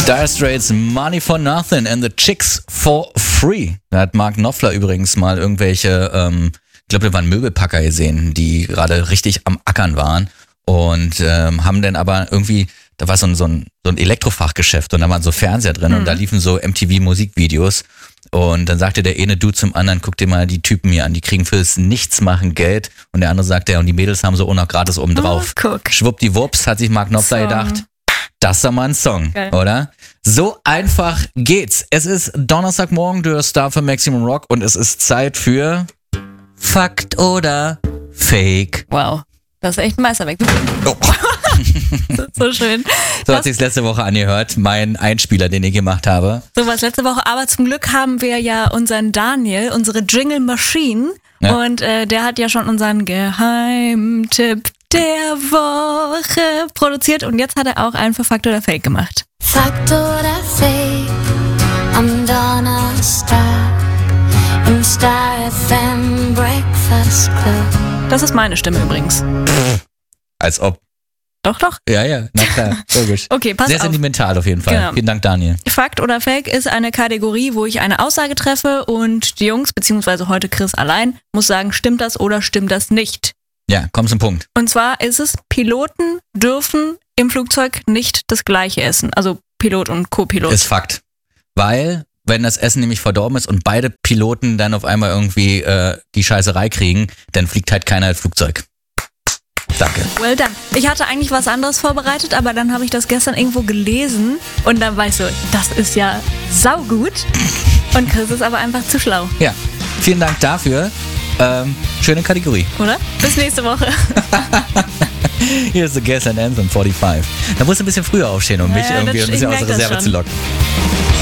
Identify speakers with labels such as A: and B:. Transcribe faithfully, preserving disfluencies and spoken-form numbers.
A: Dire Straits, Money for Nothing and the Chicks for Free. Da hat Mark Knopfler übrigens mal irgendwelche, ähm, ich glaube, da waren Möbelpacker gesehen, die gerade richtig am Ackern waren und ähm, haben dann aber irgendwie, da war so ein, so ein, so ein Elektrofachgeschäft und da waren so Fernseher drin mhm. und da liefen so M T V-Musikvideos und dann sagte der eine Dude zum anderen, guck dir mal die Typen hier an, die kriegen fürs Nichtsmachen Geld und der andere sagte, ja, und die Mädels haben so auch noch gratis oben drauf.
B: Oh, guck.
A: Schwuppdiwupps hat sich Mark Knopfler
B: Song.
A: gedacht, das ist doch mal ein Song,
B: Geil.
A: oder? So einfach geht's. Es ist Donnerstagmorgen, du hörst Star für Maximum Rock und es ist Zeit für Fakt oder Fake.
B: Wow, das ist echt ein Meisterwerk.
A: Oh.
B: Das ist so schön.
A: So
B: Das,
A: hat sich's letzte Woche angehört, mein Einspieler, den ich gemacht habe.
B: so was letzte Woche, aber zum Glück haben wir ja unseren Daniel, unsere Jingle Machine
A: Ja.
B: und äh, der hat ja schon unseren Geheimtipp der Woche produziert und jetzt hat er auch einen für Fakt oder Fake gemacht.
C: Fakt oder Fake am Donnerstag im Star F M Breakfast Club.
B: Das ist meine Stimme übrigens.
A: Als ob.
B: Doch, doch.
A: Ja, ja, na klar, logisch.
B: Okay, pass
A: Sehr
B: auf.
A: sentimental auf jeden Fall.
B: Genau.
A: Vielen Dank, Daniel.
B: Fakt oder Fake ist eine Kategorie, wo ich eine Aussage treffe und die Jungs, beziehungsweise heute Chris allein, muss sagen, stimmt das oder stimmt das nicht.
A: Ja, komm zum Punkt.
B: Und zwar ist es, Piloten dürfen im Flugzeug nicht das Gleiche essen. Also Pilot und Co-Pilot.
A: Ist Fakt. Weil, wenn das Essen nämlich verdorben ist und beide Piloten dann auf einmal irgendwie äh, die Scheißerei kriegen, dann fliegt halt keiner ins Flugzeug. Danke.
B: Well done. Ich hatte eigentlich was anderes vorbereitet, aber dann habe ich das gestern irgendwo gelesen und dann war ich so, das ist ja saugut. Und Chris ist aber einfach zu schlau,
A: Ja, vielen Dank dafür. Ähm, schöne Kategorie.
B: oder? Bis nächste Woche.
A: Hier ist The Gas and Anthem fünfundvierzig. Da musst du ein bisschen früher aufstehen, um mich
B: Ja,
A: irgendwie
B: das-
A: ein bisschen
B: ich
A: aus der
B: merk das
A: Reserve
B: schon.
A: zu locken.